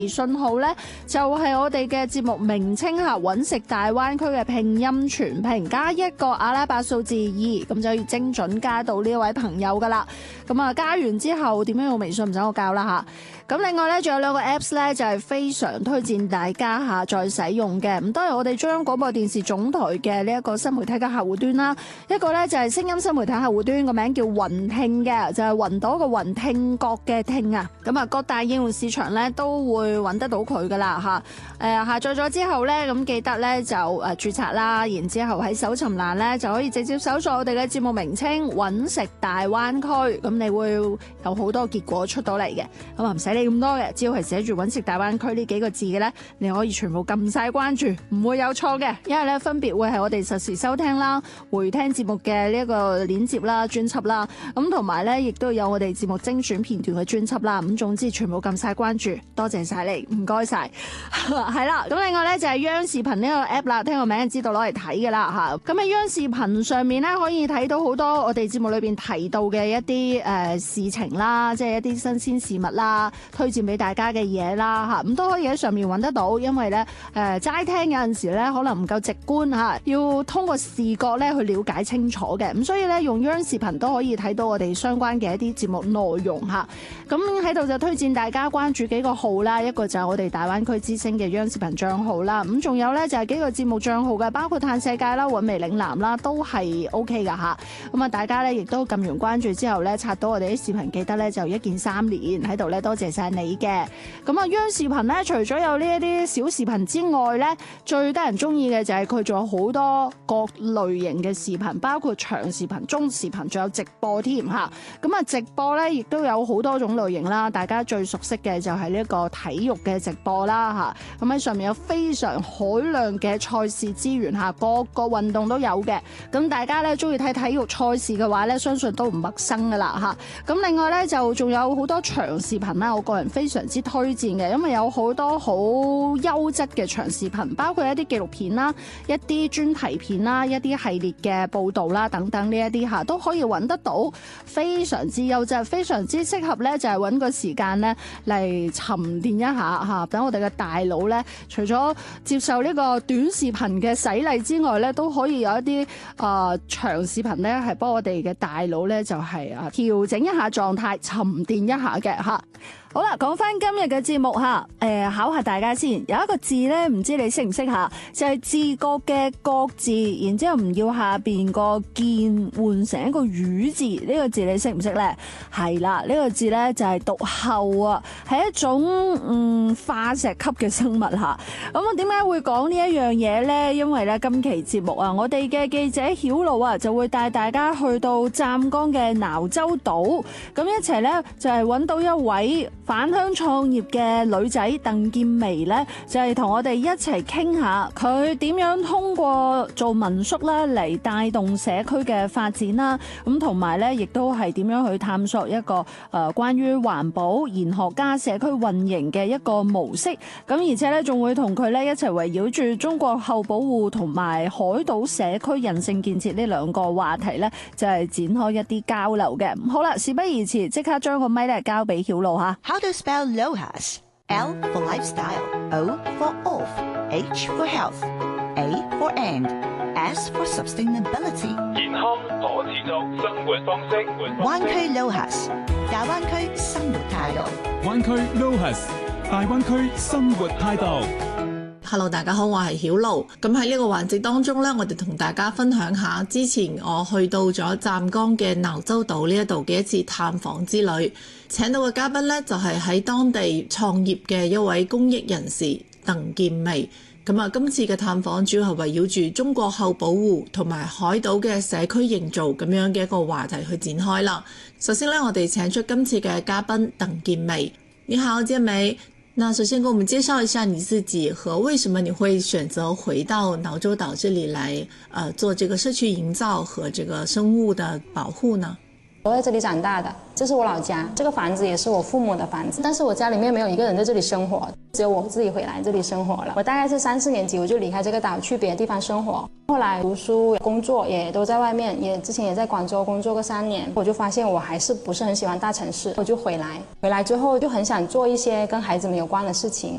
微信號呢，就係我哋嘅節目名稱吓，揾食大灣區嘅拼音全拼加一個阿拉伯數字2，咁就要精準加到呢位朋友噶啦。咁啊，加完之後點樣用微信唔使我教啦吓。咁另外咧，仲有兩個 Apps 咧，就係非常推薦大家下載使用嘅。咁當然我哋中央廣播電視總台嘅呢一個新媒體嘅客戶端啦，一個咧就係聲音新媒體客戶端，個名叫雲聽嘅，就係雲朵個雲，聽覺嘅聽啊。咁啊，各大應用市場咧都會揾得到佢噶啦吓。下載咗之後咧，咁記得咧就註冊啦，然之後喺搜尋欄咧就可以直接搜索我哋嘅節目名稱揾食大灣區，咁你會有好多結果出到嚟嘅。咁啊唔使咁多嘅，只要係寫住揾食大灣區呢幾個字嘅咧，你可以全部撳晒關注，唔會有錯嘅。因為咧分別會係我哋實時收聽啦、回聽節目嘅呢一個鏈接啦、專輯啦，咁同埋咧亦都有我哋節目精選片段嘅專輯啦。咁總之全部撳晒關注，多謝晒你，唔該晒。係啦，咁另外咧就係央視頻呢個 app 啦，聽個名就知道攞嚟睇嘅啦吓。咁喺央視頻上面咧可以睇到好多我哋節目裏邊提到嘅一啲事情啦，即係一啲新鮮事物啦。推薦俾大家嘅嘢啦嚇，咁都可以喺上面揾得到，因為咧齋聽有陣時咧可能唔夠直觀嚇，要通過視覺咧去了解清楚嘅，咁所以咧用央視頻都可以睇到我哋相關嘅一啲節目內容嚇。咁喺度就推薦大家關注幾個號啦，一個就係我哋大灣區之聲嘅央視頻帳號啦，咁仲有咧就係幾個節目帳號嘅，包括嘆世界啦、韻味嶺南啦，都係 OK 噶嚇。咁啊，大家咧亦都撳完關注之後咧，刷到我哋啲視頻，記得咧就一鍵3連喺度咧，多謝晒你嘅。咁啊，央視頻咧，除咗有呢一啲小視頻之外咧，最得人中意嘅就係佢仲有好多各類型嘅視頻，包括長視頻、中視頻，仲有直播添吓。咁啊，直播咧亦都有好多種類型啦，大家最熟悉嘅就係呢一個體育嘅直播啦吓。咁喺上面有非常海量嘅賽事資源吓，各個運動都有嘅。咁大家咧中意睇體育賽事嘅話咧，相信都唔陌生噶啦吓。咁另外咧就仲有好多長視頻啦，我個人非常之推薦嘅，因為有好多好優質嘅長視頻，包括一啲紀錄片啦、一啲專題片啦、一啲系列嘅報道啦等等呢一啲吓，都可以揾得到，非常之優質，非常之適合咧，就係揾個時間咧嚟沉澱一下吓，等我哋嘅大腦咧，除咗接受呢個短視頻嘅洗禮之外咧，都可以有一啲長視頻咧，係幫我哋嘅大腦咧，就係調整一下狀態，沉澱一下嘅吓。好啦，講翻今日嘅節目吓，考下大家先。有一個字咧，唔知你識唔識下，就係自覺嘅覺字，然之後唔要下邊個見，換成一個魚字。呢個字你識唔識咧？係啦，呢個字咧就係讀后啊，係一種化石級嘅生物吓。咁我點解會講呢一樣嘢咧？因為咧今期節目啊，我哋嘅記者曉露啊，就會帶大家去到湛江嘅瀾州島，咁一齊咧就係揾到一位返鄉創業嘅女仔鄧建薇咧，就係同我哋一齊傾下佢點樣通過做民宿咧嚟帶動社區嘅發展啦。咁同埋咧，亦都係點樣去探索一個關於環保、賢學家社區運營嘅一個模式。咁而且咧，仲會同佢咧一齊圍繞住中國後保護同埋海島社區韌性建設呢兩個話題咧，就係展開一啲交流嘅。好啦，事不宜遲，即刻將個咪咧交俾曉露吓。 How to spell LOHAS? L for lifestyle, O for off, H for health, A for and, S for sustainability. 健康可持續生活方式。 灣區 LOHAS 大灣區生活態度。 灣區 LOHAS 大灣區生活態度。 Hello， 大家好，我係曉露。咁喺呢個環節當中呢，我哋同大家分享下之前我去到咗湛江嘅瀾州島呢一度嘅一次探訪之旅。請到嘅嘉賓呢，就係喺當地創業嘅一位公益人士鄧建薇。咁啊，今次嘅探訪主要係圍繞住中國後保護同埋海島嘅社區營造咁樣嘅一個話題去展開啦。首先呢，我哋請出今次嘅嘉賓鄧建薇。你好，建薇。那首先給我們介紹一下你自己和為什麼你會選擇回到瀾州島這裡來做這個社區營造和這個生物的保護呢？ 我在这里长大的，这是我老家，这个房子也是我父母的房子，但是我家里面没有一个人在这里生活，只有我自己回来这里生活了。我大概是3、4年级我就离开这个岛去别的地方生活，后来读书工作也都在外面，之前也在广州工作过3年，我就发现我还是不是很喜欢大城市，我就回来之后就很想做一些跟孩子们有关的事情，